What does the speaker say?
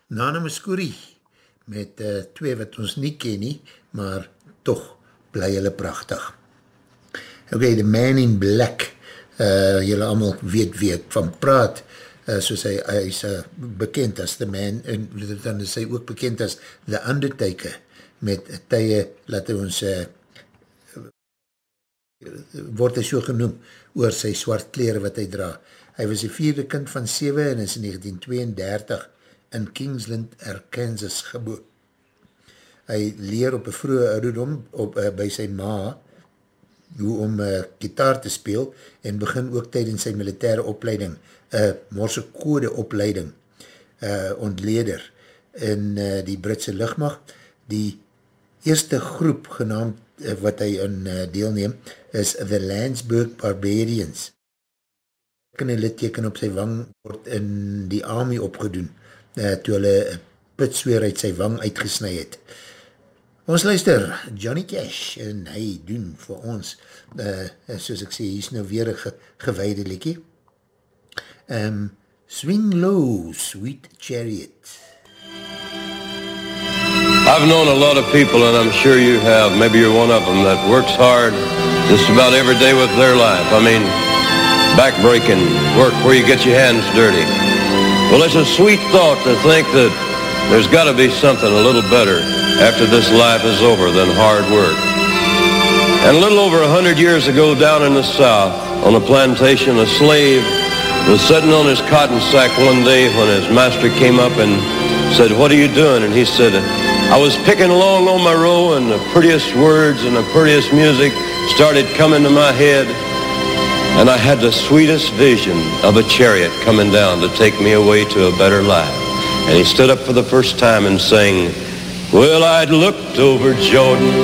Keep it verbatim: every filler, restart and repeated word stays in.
Nana Muscuri, met uh, twee wat ons nie ken nie, maar toch bly hulle prachtig. Ok, The Man in Black, uh, julle allemaal weet wie ek van praat, uh, soos hy, hy is uh, bekend as The Man, en dan is hy ook bekend as The Undertaker, met tye, laat ons, uh, word hy so genoem, oor sy swart kleren wat hy dra. Hy was die vierde kind van sewe en is in negentien tweeëndertig in Kingsland, Arkansas geboor. Hy leer op 'n vroege ouderdom op, uh, by sy ma hoe om uh, gitaar te speel en begin ook tydens sy militaire opleiding, uh, Morsekode opleiding, uh, ontleder in uh, die Britse lugmacht. Die eerste groep genaamd uh, wat hy in uh, deelneem is The Landsberg Barbarians. En een litteken op sy wang word in die army opgedoen, uh, toe hulle pitsweer uit sy wang uitgesnui het. Ons luister, Johnny Cash, en hy doen vir ons, uh, soos ek sê, hier is nou weer een ge gewaarde lekkie. Um, Swing Low, Sweet Chariot. I've known a lot of people, and I'm sure you have, maybe you're one of them, that works hard just about every day with their life. I mean, back-breaking work where you get your hands dirty. Well, it's a sweet thought to think that there's got to be something a little better after this life is over than hard work. And a little over a hundred years ago down in the South, on a plantation, a slave was sitting on his cotton sack one day when his master came up and said, "What are you doing?" And he said, "I was picking along on my row, and the prettiest words and the prettiest music started coming to my head, and I had the sweetest vision of a chariot coming down to take me away to a better life." And he stood up for the first time and sang, "Well, I'd looked over Jordan